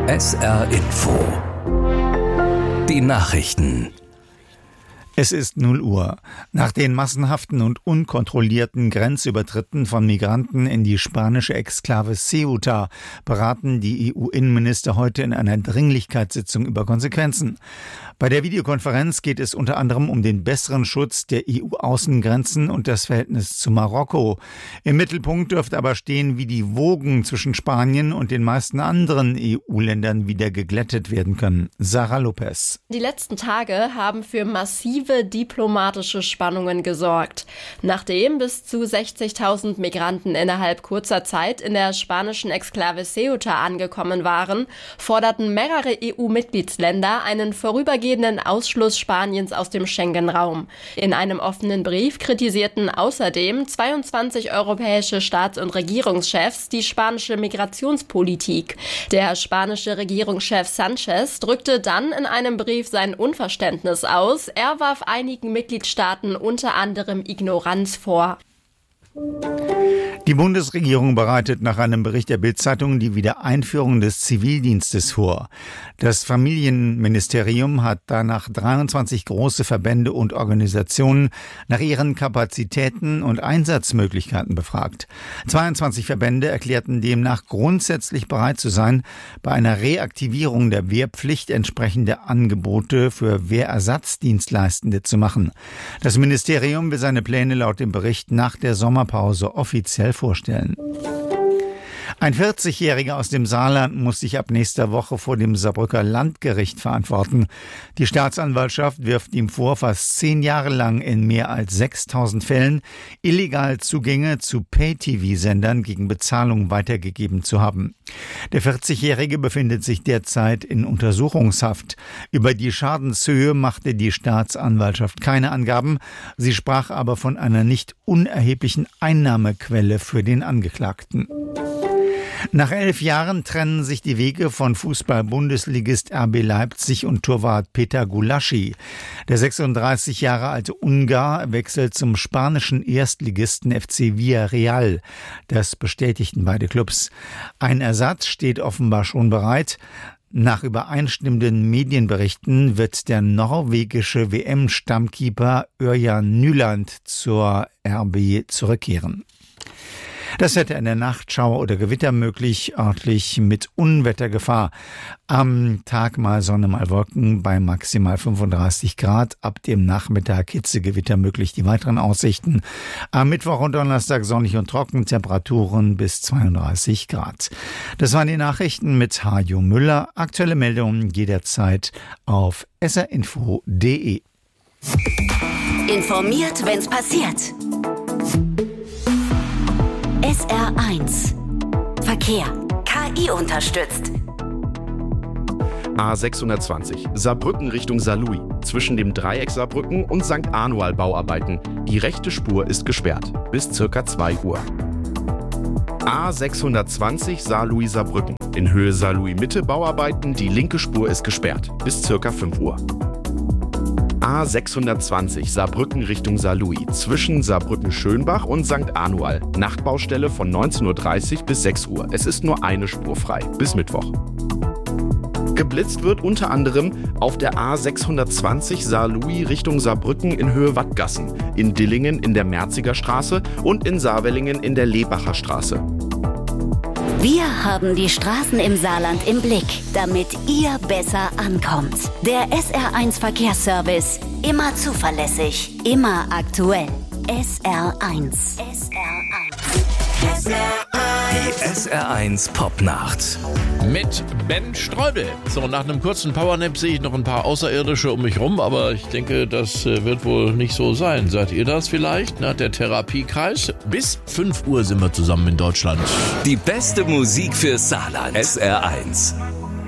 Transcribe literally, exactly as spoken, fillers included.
S R Info. Die Nachrichten. Es ist null Uhr. Nach den massenhaften und unkontrollierten Grenzübertritten von Migranten in die spanische Exklave Ceuta beraten die E U-Innenminister heute in einer Dringlichkeitssitzung über Konsequenzen. Bei der Videokonferenz geht es unter anderem um den besseren Schutz der E U-Außengrenzen und das Verhältnis zu Marokko. Im Mittelpunkt dürfte aber stehen, wie die Wogen zwischen Spanien und den meisten anderen E U-Ländern wieder geglättet werden können. Sarah Lopez. Die letzten Tage haben für massive diplomatische Spannungen gesorgt. Nachdem bis zu sechzigtausend Migranten innerhalb kurzer Zeit in der spanischen Exklave Ceuta angekommen waren, forderten mehrere E U-Mitgliedsländer einen vorübergehenden Ausschluss Spaniens aus dem Schengen-Raum. In einem offenen Brief kritisierten außerdem zweiundzwanzig europäische Staats- und Regierungschefs die spanische Migrationspolitik. Der spanische Regierungschef Sanchez drückte dann in einem Brief sein Unverständnis aus. Er warf einigen Mitgliedstaaten unter anderem Ignoranz vor. Die Bundesregierung bereitet nach einem Bericht der Bild-Zeitung die Wiedereinführung des Zivildienstes vor. Das Familienministerium hat danach dreiundzwanzig große Verbände und Organisationen nach ihren Kapazitäten und Einsatzmöglichkeiten befragt. zweiundzwanzig Verbände erklärten demnach grundsätzlich bereit zu sein, bei einer Reaktivierung der Wehrpflicht entsprechende Angebote für Wehrersatzdienstleistende zu machen. Das Ministerium will seine Pläne laut dem Bericht nach der Sommerpause offiziell vorstellen. Ein vierzigjähriger aus dem Saarland muss sich ab nächster Woche vor dem Saarbrücker Landgericht verantworten. Die Staatsanwaltschaft wirft ihm vor, fast zehn Jahre lang in mehr als sechstausend Fällen illegal Zugänge zu Pay-T V-Sendern gegen Bezahlung weitergegeben zu haben. Der vierzigjährige befindet sich derzeit in Untersuchungshaft. Über die Schadenshöhe machte die Staatsanwaltschaft keine Angaben. Sie sprach aber von einer nicht unerheblichen Einnahmequelle für den Angeklagten. Nach elf Jahren trennen sich die Wege von Fußball-Bundesligist R B Leipzig und Torwart Peter Gulaschi. Der sechsunddreißig Jahre alte Ungar wechselt zum spanischen Erstligisten F C Villarreal. Das bestätigten beide Clubs. Ein Ersatz steht offenbar schon bereit. Nach übereinstimmenden Medienberichten wird der norwegische W M-Stammkeeper Ørjan Nyland zur R B zurückkehren. Das Wetter in der Nacht, Schauer oder Gewitter möglich, örtlich mit Unwettergefahr. Am Tag mal Sonne, mal Wolken bei maximal fünfunddreißig Grad. Ab dem Nachmittag Hitzegewitter möglich. Die weiteren Aussichten: am Mittwoch und Donnerstag sonnig und trocken, Temperaturen bis zweiunddreißig Grad. Das waren die Nachrichten mit Hajo Müller. Aktuelle Meldungen jederzeit auf s r info punkt d e. Informiert, wenn's passiert. S R eins Verkehr. K I unterstützt. A sechshundertzwanzig Saarbrücken Richtung Saarlouis. Zwischen dem Dreieck Saarbrücken und Sankt Anual Bauarbeiten. Die rechte Spur ist gesperrt. Bis circa zwei Uhr. A sechshundertzwanzig Saarlouis Saarbrücken. In Höhe Saarlouis Mitte Bauarbeiten. Die linke Spur ist gesperrt. Bis circa fünf Uhr. A sechshundertzwanzig Saarbrücken Richtung Saarlouis. Zwischen Saarbrücken-Schönbach und Sankt Anual. Nachtbaustelle von neunzehn Uhr dreißig bis sechs Uhr. Es ist nur eine Spur frei. Bis Mittwoch. Geblitzt wird unter anderem auf der A sechshundertzwanzig Saarlouis Richtung Saarbrücken in Höhe Wattgassen, in Dillingen in der Merziger Straße und in Saarwellingen in der Lebacher Straße. Wir haben die Straßen im Saarland im Blick, damit ihr besser ankommt. Der S R eins Verkehrsservice. Immer zuverlässig, immer aktuell. S R eins. S R eins. S R eins. Die S R eins Popnacht. Mit Ben Streubel. So, nach einem kurzen Powernap sehe ich noch ein paar Außerirdische um mich rum, aber ich denke, das wird wohl nicht so sein. Seid ihr das vielleicht? Nach der Therapiekreis? Bis fünf Uhr sind wir zusammen in Deutschland. Die beste Musik für Saarland. S R eins.